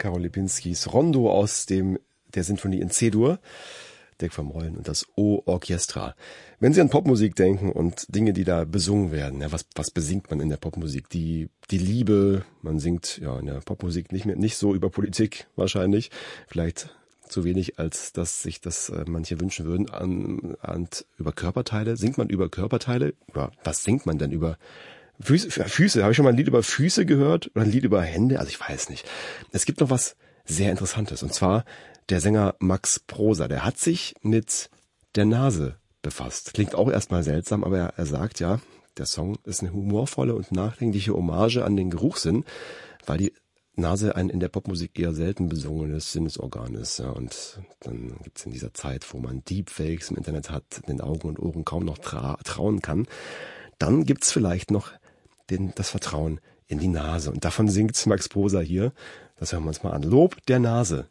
Karol Lipinskis Rondo aus der Sinfonie in C-Dur, Dirk van Mollen und das O-Orchestra. Wenn Sie an Popmusik denken und Dinge, die da besungen werden, ja, was besingt man in der Popmusik? Die Liebe, man singt ja in der Popmusik nicht so über Politik wahrscheinlich, vielleicht zu wenig, als dass sich das manche wünschen würden, über Körperteile. Singt man über Körperteile? Oder was singt man denn über Füße? Habe ich schon mal ein Lied über Füße gehört oder ein Lied über Hände? Also ich weiß nicht. Es gibt noch was sehr Interessantes, und zwar der Sänger Max Prosa. Der hat sich mit der Nase befasst. Klingt auch erstmal seltsam, aber er sagt ja, der Song ist eine humorvolle und nachdenkliche Hommage an den Geruchssinn, weil die Nase ein in der Popmusik eher selten besungenes Sinnesorgan ist. Ja, und dann gibt's in dieser Zeit, wo man Deepfakes im Internet hat, den Augen und Ohren kaum noch trauen kann, dann gibt's vielleicht noch das Vertrauen in die Nase. Und davon singt Max Prosa hier. Das hören wir uns mal an. Lob der Nase.